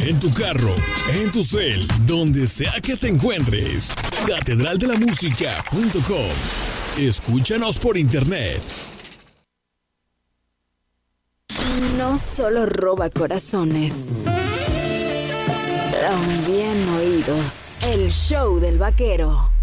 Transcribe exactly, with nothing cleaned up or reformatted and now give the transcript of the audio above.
en tu carro, en tu cel, donde sea que te encuentres. catedral de la música punto com. Escúchanos por internet. No solo roba corazones, también oídos. El show del vaquero.